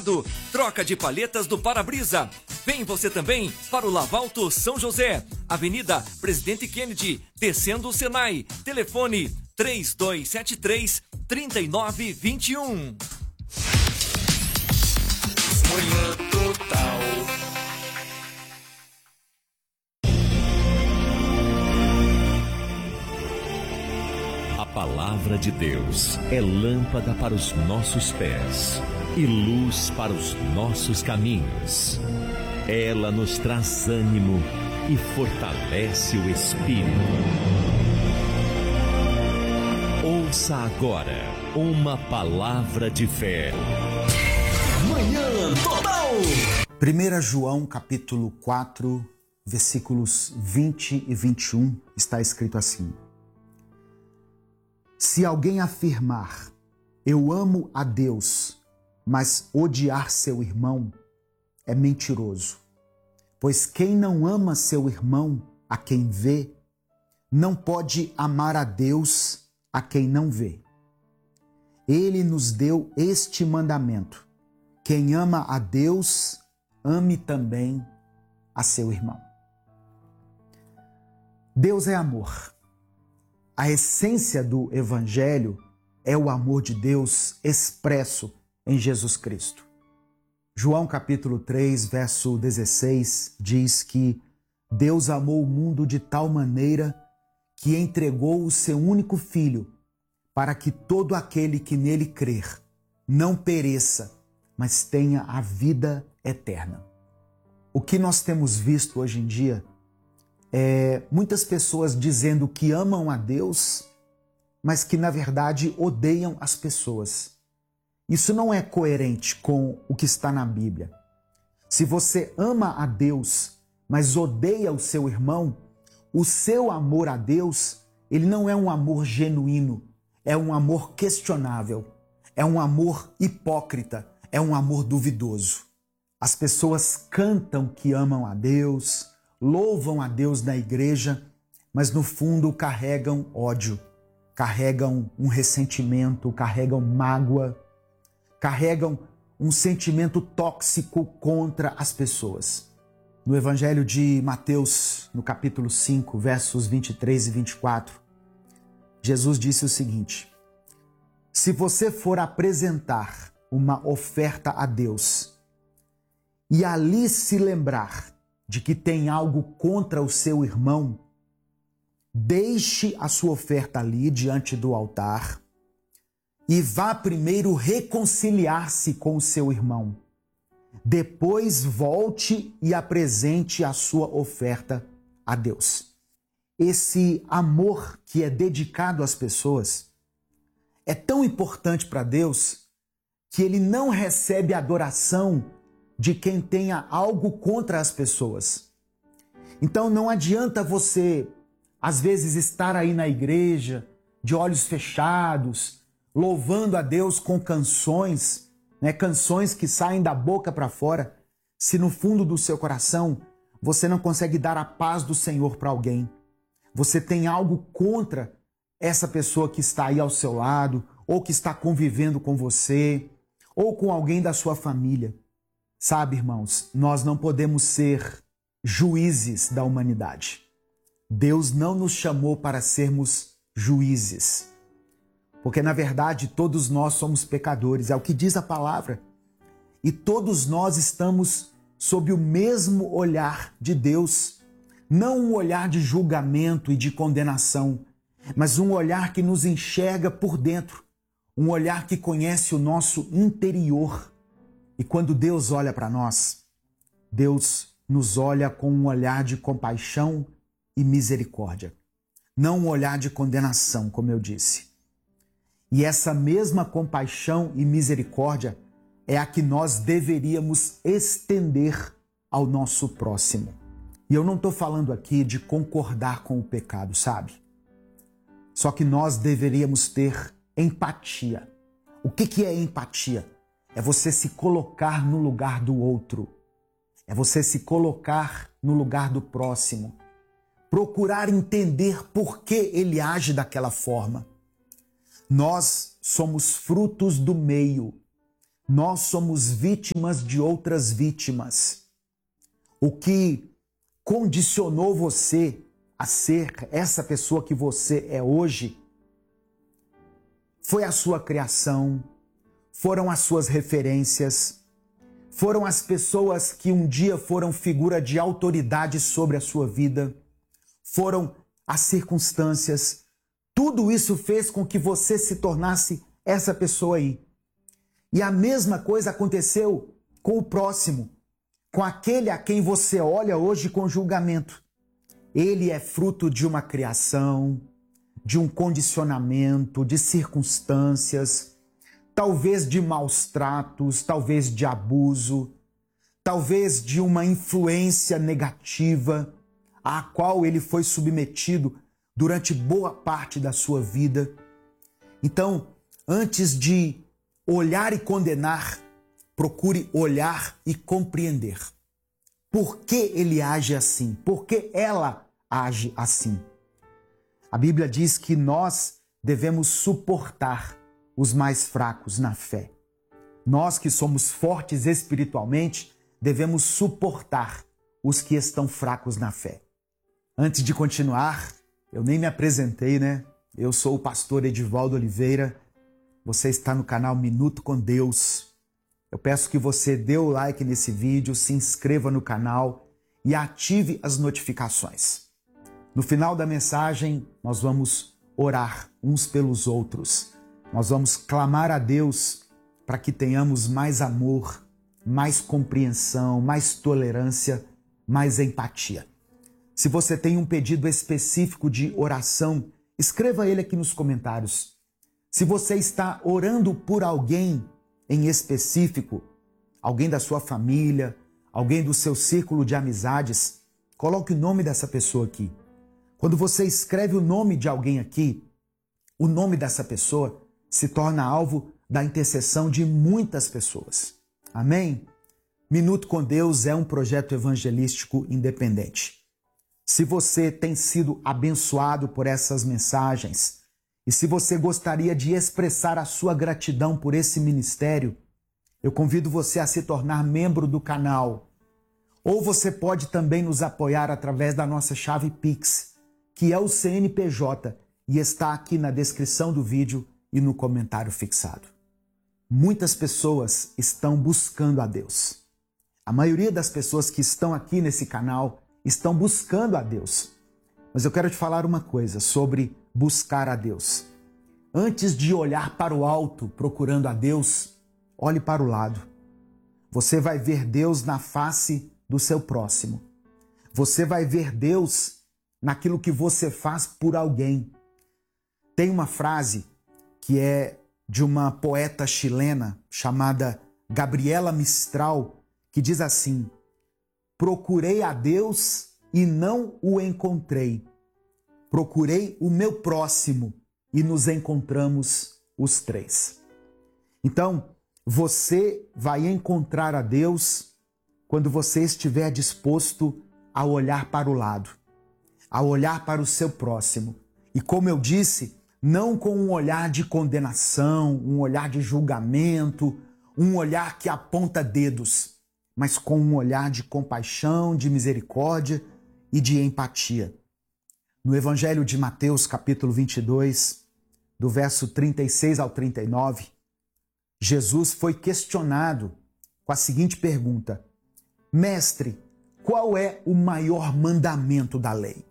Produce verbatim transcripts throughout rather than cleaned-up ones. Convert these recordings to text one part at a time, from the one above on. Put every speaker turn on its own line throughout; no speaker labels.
fechado. Troca de palhetas do para-brisa. Vem você também para o Lavalto São José, Avenida Presidente Kennedy, descendo o Senai. Telefone três dois sete três, três nove dois um.
Manhã Total.
A palavra de Deus é lâmpada para os nossos pés e luz para os nossos caminhos. Ela nos traz ânimo e fortalece o espírito. Ouça agora uma palavra de fé.
Manhã Total.
primeira João capítulo quatro, versículos vinte e vinte e um, está escrito assim: se alguém afirmar, eu amo a Deus, mas odiar seu irmão, é mentiroso. Pois quem não ama seu irmão, a quem vê, não pode amar a Deus, a quem não vê. Ele nos deu este mandamento: quem ama a Deus, ame também a seu irmão. Deus é amor. A essência do Evangelho é o amor de Deus expresso em Jesus Cristo. João capítulo três, verso dezesseis, diz que Deus amou o mundo de tal maneira que entregou o seu único Filho, para que todo aquele que nele crer não pereça, mas tenha a vida eterna. O que nós temos visto hoje em dia é muitas pessoas dizendo que amam a Deus, mas que na verdade odeiam as pessoas. Isso não é coerente com o que está na Bíblia. Se você ama a Deus, mas odeia o seu irmão, o seu amor a Deus, ele não é um amor genuíno, é um amor questionável, é um amor hipócrita, é um amor duvidoso. As pessoas cantam que amam a Deus, louvam a Deus na igreja, mas no fundo carregam ódio, carregam um ressentimento, carregam mágoa, carregam um sentimento tóxico contra as pessoas. No Evangelho de Mateus, no capítulo cinco, versos vinte e três e vinte e quatro, Jesus disse o seguinte: se você for apresentar uma oferta a Deus e ali se lembrar de que tem algo contra o seu irmão, deixe a sua oferta ali diante do altar e vá primeiro reconciliar-se com o seu irmão. Depois volte e apresente a sua oferta a Deus. Esse amor que é dedicado às pessoas é tão importante para Deus que ele não recebe adoração de quem tenha algo contra as pessoas. Então não adianta você, às vezes, estar aí na igreja, de olhos fechados, louvando a Deus com canções, né, canções que saem da boca para fora, se no fundo do seu coração você não consegue dar a paz do Senhor para alguém. Você tem algo contra essa pessoa que está aí ao seu lado, ou que está convivendo com você, ou com alguém da sua família. Sabe, irmãos, nós não podemos ser juízes da humanidade. Deus não nos chamou para sermos juízes. Porque, na verdade, todos nós somos pecadores, é o que diz a palavra. E todos nós estamos sob o mesmo olhar de Deus. Não um olhar de julgamento e de condenação, mas um olhar que nos enxerga por dentro. Um olhar que conhece o nosso interior. E quando Deus olha para nós, Deus nos olha com um olhar de compaixão e misericórdia. Não um olhar de condenação, como eu disse. E essa mesma compaixão e misericórdia é a que nós deveríamos estender ao nosso próximo. E eu não estou falando aqui de concordar com o pecado, sabe? Só que nós deveríamos ter empatia. O que que é empatia? É você se colocar no lugar do outro. É você se colocar no lugar do próximo. Procurar entender por que ele age daquela forma. Nós somos frutos do meio. nós somos vítimas de outras vítimas. O que condicionou você a ser essa pessoa que você é hoje foi a sua criação, foram as suas referências, foram as pessoas que um dia foram figura de autoridade sobre a sua vida, foram as circunstâncias. Tudo isso fez com que você se tornasse essa pessoa aí. E a mesma coisa aconteceu com o próximo, com aquele a quem você olha hoje com julgamento. Ele é fruto de uma criação, de um condicionamento, de circunstâncias, talvez de maus tratos, talvez de abuso, talvez de uma influência negativa à qual ele foi submetido durante boa parte da sua vida. Então, antes de olhar e condenar, procure olhar e compreender. Por que ele age assim? Por que ela age assim? A Bíblia diz que nós devemos suportar os mais fracos na fé. Nós que somos fortes espiritualmente, devemos suportar os que estão fracos na fé. Antes de continuar, eu nem me apresentei, né? Eu sou o pastor Edivaldo Oliveira. Você está no canal Minuto com Deus. Eu peço que você dê o like nesse vídeo, se inscreva no canal e ative as notificações. No final da mensagem, nós vamos orar uns pelos outros. Nós vamos clamar a Deus para que tenhamos mais amor, mais compreensão, mais tolerância, mais empatia. Se você tem um pedido específico de oração, escreva ele aqui nos comentários. Se você está orando por alguém em específico, alguém da sua família, alguém do seu círculo de amizades, coloque o nome dessa pessoa aqui. Quando você escreve o nome de alguém aqui, o nome dessa pessoa se torna alvo da intercessão de muitas pessoas. Amém? Minuto com Deus é um projeto evangelístico independente. Se você tem sido abençoado por essas mensagens e se você gostaria de expressar a sua gratidão por esse ministério, eu convido você a se tornar membro do canal. Ou você pode também nos apoiar através da nossa chave Pix, que é o C N P J e está aqui na descrição do vídeo e no comentário fixado. Muitas pessoas estão buscando a Deus. A maioria das pessoas que estão aqui nesse canal estão buscando a Deus. Mas eu quero te falar uma coisa sobre buscar a Deus. Antes de olhar para o alto procurando a Deus, olhe para o lado. Você vai ver Deus na face do seu próximo. Você vai ver Deus naquilo que você faz por alguém. Tem uma frase que é de uma poeta chilena chamada Gabriela Mistral, que diz assim: procurei a Deus e não o encontrei. Procurei o meu próximo e nos encontramos os três. Então, você vai encontrar a Deus quando você estiver disposto a olhar para o lado, a olhar para o seu próximo. E como eu disse, não com um olhar de condenação, um olhar de julgamento, um olhar que aponta dedos, mas com um olhar de compaixão, de misericórdia e de empatia. No Evangelho de Mateus, capítulo vinte e dois, do verso trinta e seis ao trinta e nove, Jesus foi questionado com a seguinte pergunta: Mestre, qual é o maior mandamento da lei?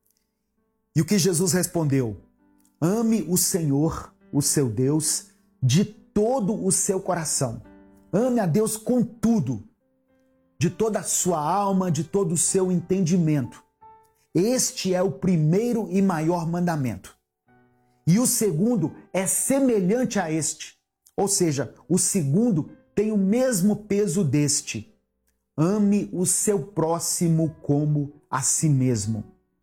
E o que Jesus respondeu? Ame o Senhor, o seu Deus, de todo o seu coração. Ame a Deus com tudo, de toda a sua alma, de todo o seu entendimento. Este é o primeiro e maior mandamento. E o segundo é semelhante a este. Ou seja, o segundo tem o mesmo peso deste. Ame o seu próximo como a si mesmo.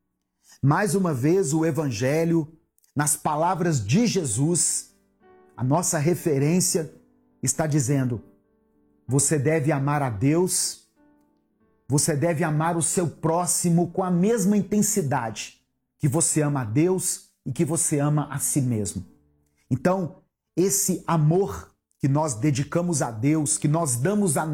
Mais uma vez, o Evangelho, nas palavras de Jesus, a nossa referência está dizendo: você deve amar a Deus, você deve amar o seu próximo com a mesma intensidade que você ama a Deus e que você ama a si mesmo. Então, esse amor que nós dedicamos a Deus, que nós damos a